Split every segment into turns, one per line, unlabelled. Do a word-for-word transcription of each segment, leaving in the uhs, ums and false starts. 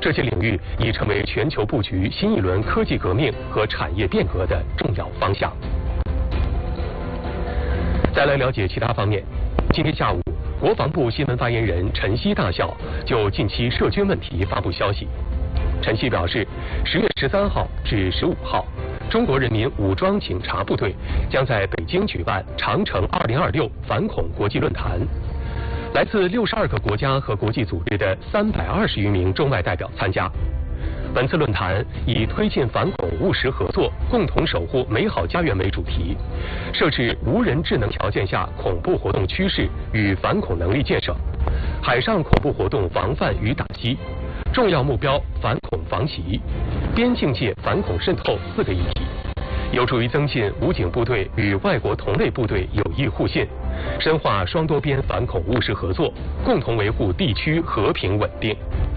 这些领域已成为全球布局新一轮科技革命和产业变革的重要方向。再来了解其他方面，今天下午，国防部新闻发言人陈希大校就近期涉军问题发布消息。陈希表示，十月十三号至十五号，中国人民武装警察部队将在北京举办长城二零二六反恐国际论坛。来自六十二个国家和国际组织的三百二十余名中外代表参加。本次论坛以推进反恐务实合作，共同守护美好家园为主题，设置无人智能条件下恐怖活动趋势与反恐能力建设、海上恐怖活动防范与打击、重要目标反恐防袭、边境界反恐渗透四个议题，有助于增进武警部队与外国同类部队友谊互信，深化双多边反恐务实合作，共同维护地区和平稳定。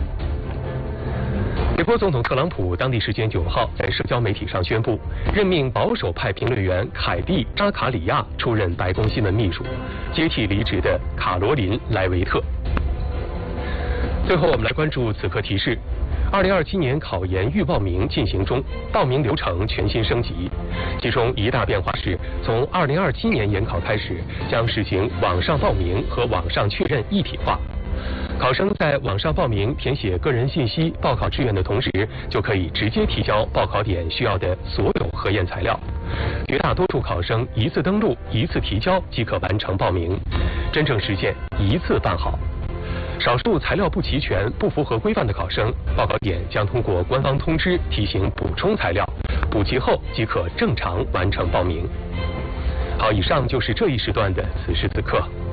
美国总统特朗普当地时间九号在社交媒体上宣布，任命保守派评论员凯蒂·扎卡里亚出任白宫新闻秘书，接替离职的卡罗琳·莱维特。最后，我们来关注此刻提示：二零二七年考研预报名进行中，报名流程全新升级。其中一大变化是，从二零二七年研考开始，将实行网上报名和网上确认一体化。考生在网上报名填写个人信息、报考志愿的同时，就可以直接提交报考点需要的所有核验材料。绝大多数考生一次登录、一次提交即可完成报名，真正实现一次办好。少数材料不齐全、不符合规范的考生，报考点将通过官方通知提醒补充材料，补齐后即可正常完成报名。好，以上就是这一时段的此时此刻。